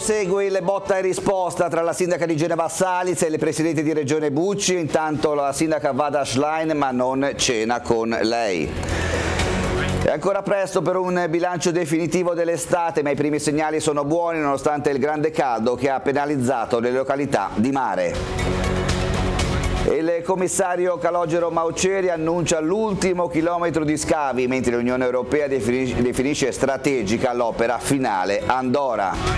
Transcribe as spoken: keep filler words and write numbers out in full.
prosegue il botta e risposta tra la sindaca di Genova Saliz e il presidente di regione Bucci. Intanto la sindaca va da Schlein ma non cena con lei. È ancora presto per un bilancio definitivo dell'estate, ma i primi segnali sono buoni nonostante il grande caldo che ha penalizzato le località di mare. Il commissario Calogero Mauceri annuncia l'ultimo chilometro di scavi, mentre l'Unione Europea definisce strategica l'opera finale Andora.